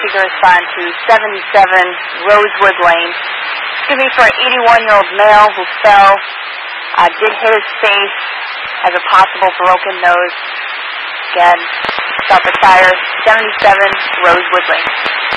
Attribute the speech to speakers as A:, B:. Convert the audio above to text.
A: seeker respond to 77 Rosewood Lane. Excuse me, for an 81-year-old male who fell, did hit his face, has a possible broken nose. Again, stop at fire, 77 Rosewood Lane.